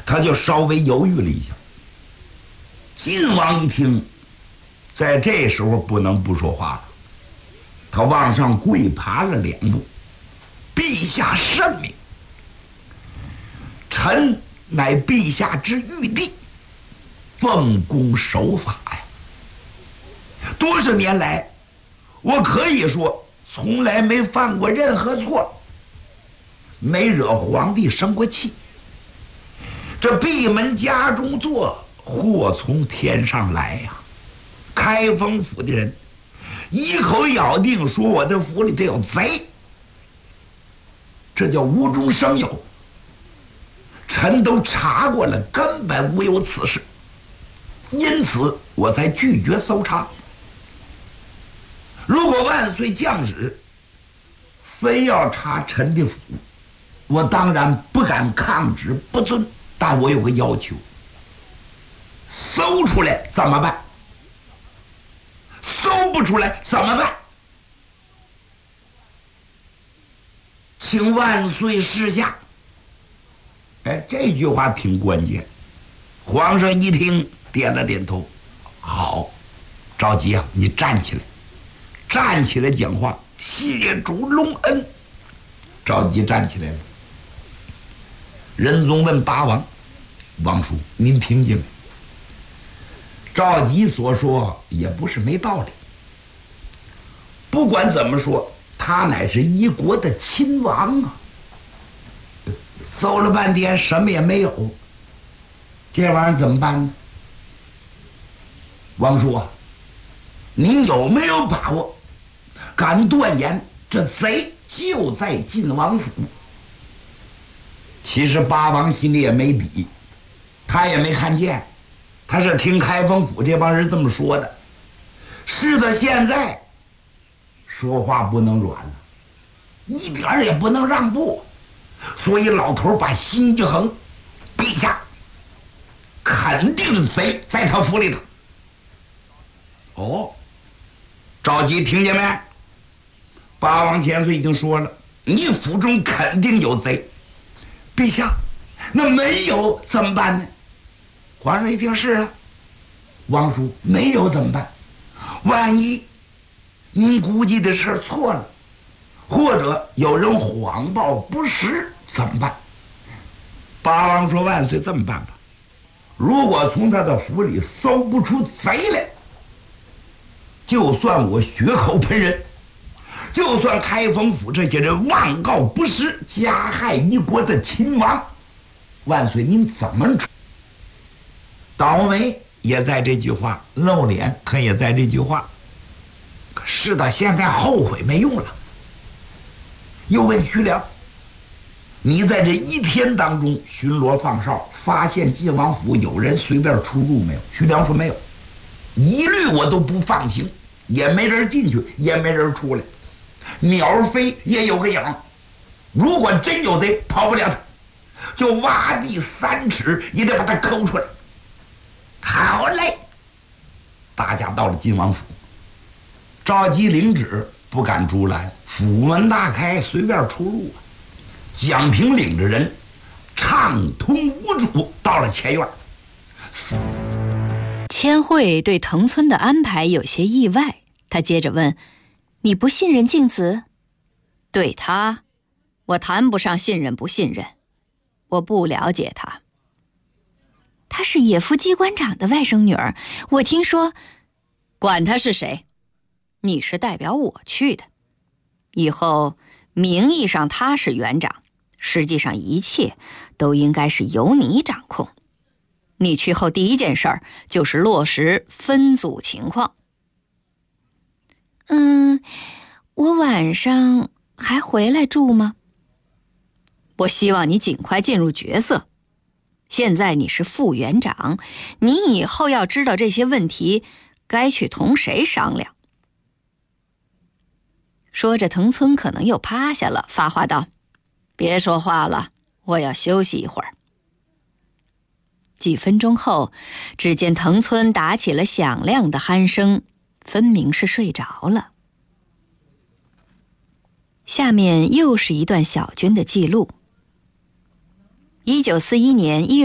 他就稍微犹豫了一下。晋王一听，在这时候不能不说话了，他往上跪爬了2步：“陛下圣明，臣乃陛下之玉帝，奉公守法呀。多少年来，我可以说从来没犯过任何错，没惹皇帝生过气。这闭门家中坐，祸从天上来呀！开封府的人一口咬定说我的府里头有贼，这叫无中生有。臣都查过了，根本无有此事，因此我才拒绝搜查。如果万岁降旨非要查臣的府，我当然不敢抗旨不遵，但我有个要求：搜出来怎么办？搜不出来怎么办？请万岁示下。哎，这句话挺关键。皇上一听，点了点头。好，着急啊，你站起来，站起来讲话，谢主隆恩。着急站起来了。仁宗问八王：“王叔，您听见没？”赵佶所说也不是没道理。不管怎么说，他乃是一国的亲王啊。搜了半天什么也没有，这玩意儿怎么办呢？王叔啊，您有没有把握敢断言这贼就在晋王府？其实八王心里也没底，他也没看见，他是听开封府这帮人这么说的。是的，现在说话不能软了，一点也不能让步。所以老头把心一横：“陛下，肯定是贼在他府里头。”哦，赵佶听见没？八王千岁已经说了，你府中肯定有贼。陛下，那没有怎么办呢？皇上一听是啊，王叔，没有怎么办？万一您估计的事错了，或者有人谎报不实怎么办？八王说：“万岁，这么办吧，如果从他的府里搜不出贼来，就算我血口喷人，就算开封府这些人妄告不实，加害一国的亲王，万岁您怎么处？”倒霉也在这句话，露脸可也在这句话。可是的，现在后悔没用了。又问徐良：“你在这1天当中巡逻放哨，发现晋王府有人随便出入没有？”徐良说：“没有，一律我都不放行，也没人进去，也没人出来，鸟飞也有个影。如果真有贼，跑不了他，就挖地3尺也得把他抠出来。”好嘞，大家到了晋王府，赵佶领旨，不敢阻拦，府门大开，随便出入。蒋平领着人畅通无阻到了前院。 千惠对藤村的安排有些意外，他接着问：“你不信任静子？”“对他，我谈不上信任不信任，我不了解他。她是野夫机关长的外甥女儿，我听说……管他是谁，你是代表我去的。以后名义上他是园长，实际上一切都应该是由你掌控。你去后第一件事儿就是落实分组情况。”“我晚上还回来住吗？”“我希望你尽快进入角色。现在你是副园长，你以后要知道这些问题该去同谁商量。”说着，藤村可能又趴下了，发话道：“别说话了，我要休息一会儿。”几分钟后，只见藤村打起了响亮的鼾声，分明是睡着了。下面又是一段小军的记录。1941年1月